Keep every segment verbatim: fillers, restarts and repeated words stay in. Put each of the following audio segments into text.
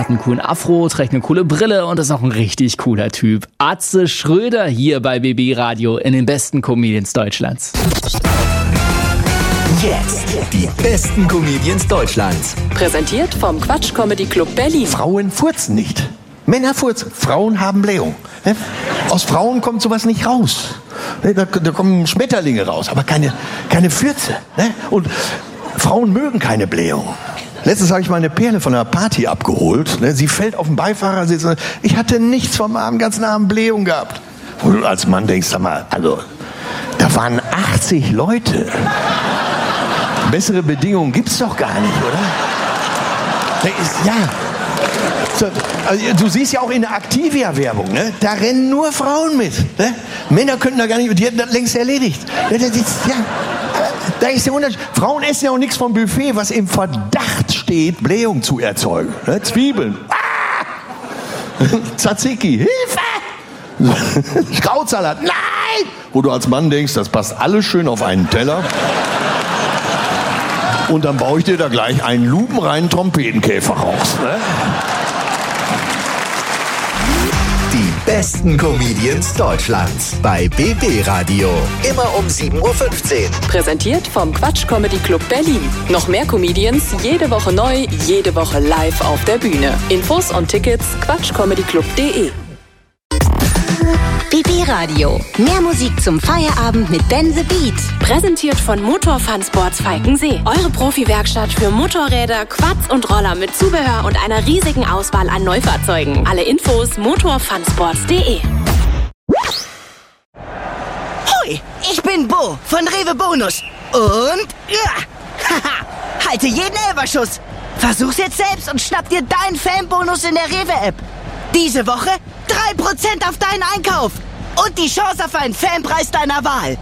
hat einen coolen Afro, trägt eine coole Brille und ist auch ein richtig cooler Typ. Atze Schröder hier bei B B Radio in den besten Comedians Deutschlands. Jetzt die besten Comedians Deutschlands. Präsentiert vom Quatsch Comedy Club Berlin. Frauen furzen nicht. Männer furzen. Frauen haben Blähung. Aus Frauen kommt sowas nicht raus. Da, da kommen Schmetterlinge raus, aber keine, keine Fürze. Und Frauen mögen keine Blähung. Letztens habe ich mal eine Perle von einer Party abgeholt. Sie fällt auf den Beifahrersitz. Ich hatte nichts vom Abend, ganzen Abend Blähung gehabt. Wo du als Mann denkst, sag mal, also, da waren achtzig Leute. Bessere Bedingungen gibt's doch gar nicht, oder? Ja. So, also, du siehst ja auch in der Activia-Werbung, ne? Da rennen nur Frauen mit. Ne? Männer könnten da gar nicht, die hätten das längst erledigt. Ja, da ist der Unterschied. Frauen essen ja auch nichts vom Buffet, was im Verdacht steht, Blähung zu erzeugen. Ne? Zwiebeln. Ah! Tzatziki. Hilfe! Krautsalat. Nein! Wo du als Mann denkst, das passt alles schön auf einen Teller. Und dann baue ich dir da gleich einen lupenreinen Trompetenkäfer raus. Ne? Die besten Comedians Deutschlands bei B B Radio. Immer um sieben Uhr fünfzehn. Präsentiert vom Quatsch Comedy Club Berlin. Noch mehr Comedians, jede Woche neu, jede Woche live auf der Bühne. Infos und Tickets quatschcomedyclub punkt de. B B Radio. Mehr Musik zum Feierabend mit Ben the Beat. Präsentiert von Motor Fun Sports Falkensee. Eure Profi-Werkstatt für Motorräder, Quads und Roller mit Zubehör und einer riesigen Auswahl an Neufahrzeugen. Alle Infos motorfunsports punkt de. Hoi, ich bin Bo von Rewe Bonus. Und ja, haha, halte jeden Elberschuss. Versuch's jetzt selbst und schnapp dir deinen Fanbonus in der Rewe-App. Diese Woche drei Prozent auf deinen Einkauf und die Chance auf einen Fanpreis deiner Wahl.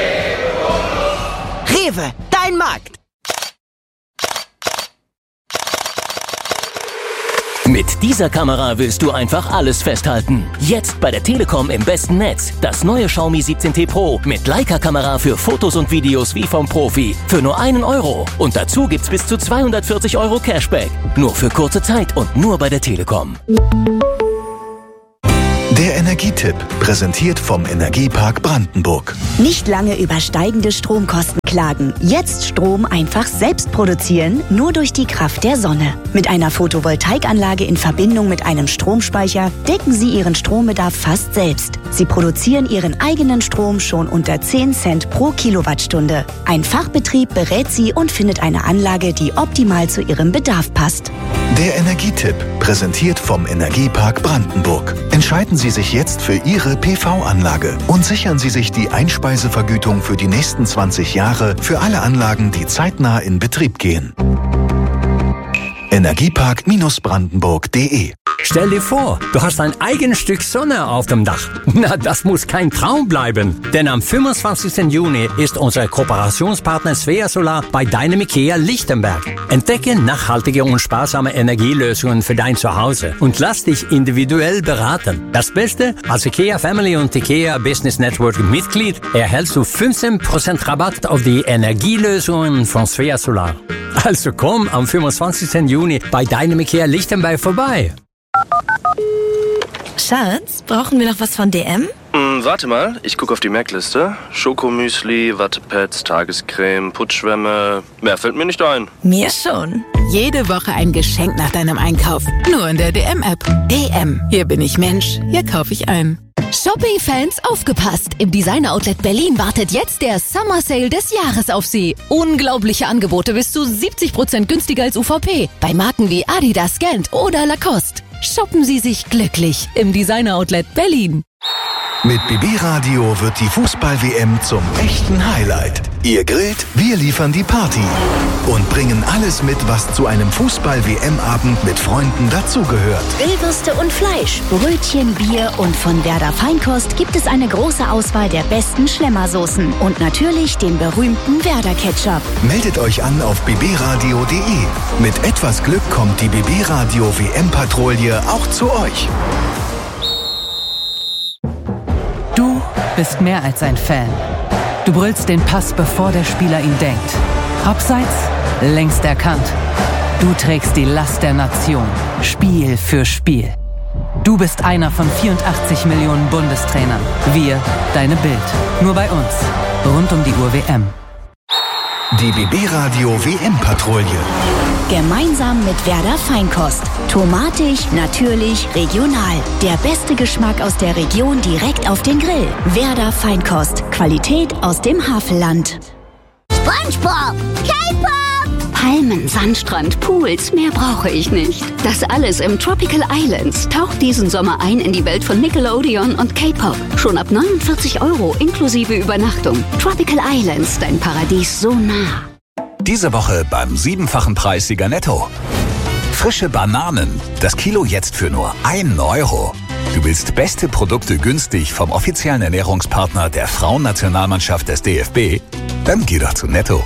Rewe, dein Markt. Mit dieser Kamera willst du einfach alles festhalten. Jetzt bei der Telekom im besten Netz. Das neue Xiaomi siebzehn T Pro mit Leica-Kamera für Fotos und Videos wie vom Profi. Für nur einen Euro. Und dazu gibt's bis zu zweihundertvierzig Euro Cashback. Nur für kurze Zeit und nur bei der Telekom. Der Energietipp, präsentiert vom Energiepark Brandenburg. Nicht lange über steigende Stromkosten klagen. Jetzt Strom einfach selbst produzieren, nur durch die Kraft der Sonne. Mit einer Photovoltaikanlage in Verbindung mit einem Stromspeicher decken Sie Ihren Strombedarf fast selbst. Sie produzieren Ihren eigenen Strom schon unter zehn Cent pro Kilowattstunde. Ein Fachbetrieb berät Sie und findet eine Anlage, die optimal zu Ihrem Bedarf passt. Der Energietipp, präsentiert vom Energiepark Brandenburg. Entscheiden Sie sich jetzt für Ihre P V-Anlage und sichern Sie sich die Einspeisevergütung für die nächsten zwanzig Jahre für alle Anlagen, die zeitnah in Betrieb gehen. Energiepark Brandenburg punkt de. Stell dir vor, du hast ein eigenes Stück Sonne auf dem Dach. Na, das muss kein Traum bleiben. Denn am fünfundzwanzigsten Juni ist unser Kooperationspartner Svea Solar bei deinem IKEA Lichtenberg. Entdecke nachhaltige und sparsame Energielösungen für dein Zuhause und lass dich individuell beraten. Das Beste, als IKEA Family und IKEA Business Network Mitglied erhältst du fünfzehn Prozent Rabatt auf die Energielösungen von Svea Solar. Also komm am fünfundzwanzigsten Juni bei deinem IKEA Lichtenberg vorbei. Schatz, brauchen wir noch was von D M? Hm, warte mal, ich gucke auf die Merkliste. Schokomüsli, Wattepads, Tagescreme, Putzschwämme. Mehr fällt mir nicht ein. Mir schon. Jede Woche ein Geschenk nach deinem Einkauf. Nur in der D M-App. D M. Hier bin ich Mensch. Hier kaufe ich ein. Shopping-Fans, aufgepasst! Im Designer-Outlet Berlin wartet jetzt der Summer Sale des Jahres auf Sie. Unglaubliche Angebote bis zu siebzig Prozent günstiger als U V P. Bei Marken wie Adidas, Gant oder Lacoste. Shoppen Sie sich glücklich im Designer-Outlet Berlin. Mit B B Radio wird die Fußball-W M zum echten Highlight. Ihr grillt, wir liefern die Party und bringen alles mit, was zu einem Fußball-W M-Abend mit Freunden dazugehört. Grillwürste und Fleisch, Brötchen, Bier und von Werder Feinkost gibt es eine große Auswahl der besten Schlemmersoßen und natürlich den berühmten Werder Ketchup. Meldet euch an auf b b radio punkt de. Mit etwas Glück kommt die B B Radio W M-Patrouille auch zu euch. Du bist mehr als ein Fan. Du brüllst den Pass, bevor der Spieler ihn denkt. Abseits, längst erkannt. Du trägst die Last der Nation, Spiel für Spiel. Du bist einer von vierundachtzig Millionen Bundestrainern. Wir, deine Bild. Nur bei uns. Rund um die Uhr W M. Die B B-Radio W M-Patrouille. Gemeinsam mit Werder Feinkost. Tomatig, natürlich, regional. Der beste Geschmack aus der Region direkt auf den Grill. Werder Feinkost. Qualität aus dem Havelland. SpongeBob! K-Pop! Palmen, Sandstrand, Pools, mehr brauche ich nicht. Das alles im Tropical Islands taucht diesen Sommer ein in die Welt von Nickelodeon und K-Pop. Schon ab neunundvierzig Euro inklusive Übernachtung. Tropical Islands, dein Paradies so nah. Diese Woche beim siebenfachen Preissieger Netto. Frische Bananen, das Kilo jetzt für nur ein Euro. Du willst beste Produkte günstig vom offiziellen Ernährungspartner der Frauennationalmannschaft des D F B? Dann geh doch zu Netto.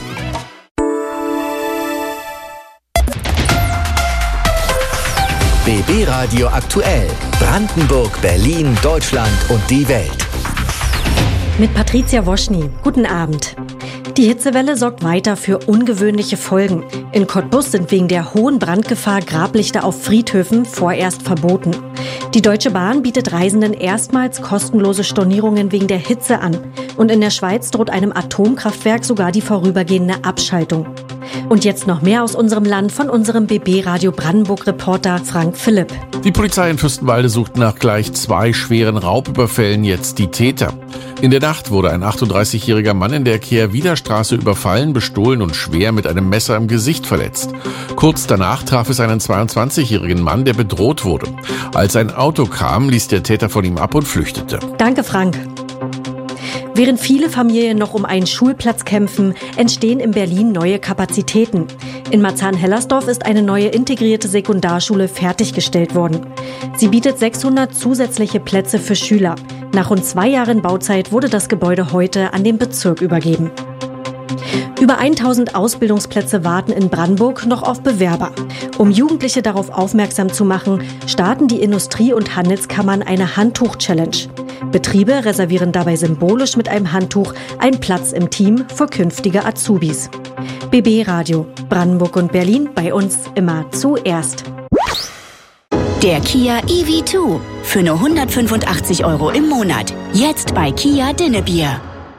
B B-Radio aktuell. Brandenburg, Berlin, Deutschland und die Welt. Mit Patricia Woschny. Guten Abend. Die Hitzewelle sorgt weiter für ungewöhnliche Folgen. In Cottbus sind wegen der hohen Brandgefahr Grablichter auf Friedhöfen vorerst verboten. Die Deutsche Bahn bietet Reisenden erstmals kostenlose Stornierungen wegen der Hitze an. Und in der Schweiz droht einem Atomkraftwerk sogar die vorübergehende Abschaltung. Und jetzt noch mehr aus unserem Land von unserem B B-Radio Brandenburg-Reporter Frank Philipp. Die Polizei in Fürstenwalde sucht nach gleich zwei schweren Raubüberfällen jetzt die Täter. In der Nacht wurde ein achtunddreißigjähriger Mann in der Kehr-Wieder-Straße überfallen, bestohlen und schwer mit einem Messer im Gesicht verletzt. Kurz danach traf es einen zweiundzwanzigjährigen Mann, der bedroht wurde. Als ein Auto kam, ließ der Täter von ihm ab und flüchtete. Danke, Frank. Während viele Familien noch um einen Schulplatz kämpfen, entstehen in Berlin neue Kapazitäten. In Marzahn-Hellersdorf ist eine neue integrierte Sekundarschule fertiggestellt worden. Sie bietet sechshundert zusätzliche Plätze für Schüler. Nach rund zwei Jahren Bauzeit wurde das Gebäude heute an den Bezirk übergeben. Über tausend Ausbildungsplätze warten in Brandenburg noch auf Bewerber. Um Jugendliche darauf aufmerksam zu machen, starten die Industrie- und Handelskammern eine Handtuch-Challenge. Betriebe reservieren dabei symbolisch mit einem Handtuch einen Platz im Team für künftige Azubis. B B-Radio, Brandenburg und Berlin, bei uns immer zuerst. Der Kia E V zwei für nur hundertfünfundachtzig Euro im Monat. Jetzt bei Kia Dinnebier.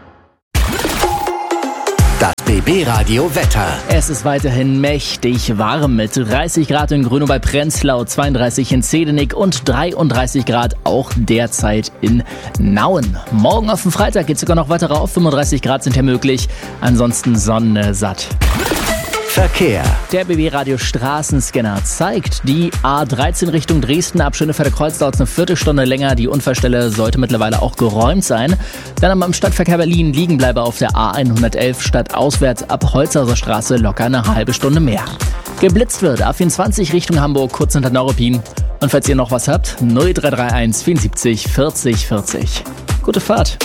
Das B B-Radio Wetter. Es ist weiterhin mächtig warm mit dreißig Grad in Grünow bei Prenzlau, zweiunddreißig in Zedenick und dreiunddreißig Grad auch derzeit in Nauen. Morgen auf den Freitag geht es sogar noch weiter rauf, fünfunddreißig Grad sind hier möglich, ansonsten Sonne satt. Verkehr. Der B B-Radio Straßenscanner zeigt die A dreizehn Richtung Dresden. Ab Schönefelder Kreuz dauert es eine Viertelstunde länger. Die Unfallstelle sollte mittlerweile auch geräumt sein. Dann am Stadtverkehr Berlin liegen bleibe auf der A hundertelf stadtauswärts ab Holzhauser Straße locker eine halbe Stunde mehr. Geblitzt wird A vierundzwanzig Richtung Hamburg, kurz hinter Neuruppin. Und falls ihr noch was habt, null drei drei eins vierundsiebzig vierzig vierzig. Gute Fahrt.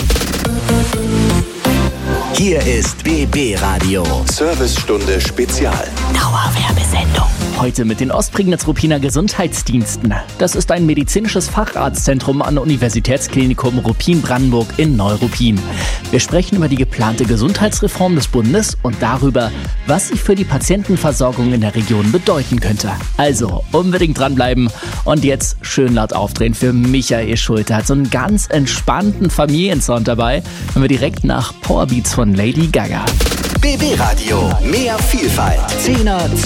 Hier ist B B-Radio. Servicestunde Spezial. Dauerwerbesendung. Heute mit den Ostprignitz-Ruppiner Gesundheitsdiensten. Das ist ein medizinisches Facharztzentrum an Universitätsklinikum Ruppin-Brandenburg in Neuruppin. Wir sprechen über die geplante Gesundheitsreform des Bundes und darüber, was sie für die Patientenversorgung in der Region bedeuten könnte. Also unbedingt dranbleiben und jetzt schön laut aufdrehen für Michael Schulte. Hat so einen ganz entspannten Familiensound dabei, wenn wir direkt nach Powerbeats von Lady Gaga. B B-Radio, mehr Vielfalt. Zehner